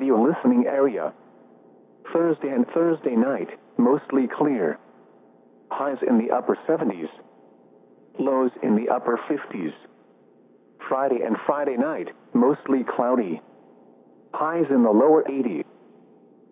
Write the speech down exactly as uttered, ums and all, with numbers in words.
radio listening area. Thursday and Thursday night, mostly clear. Highs in the upper seventies. Lows in the upper fifties. Friday and Friday night, mostly cloudy. Highs in the lower eighties.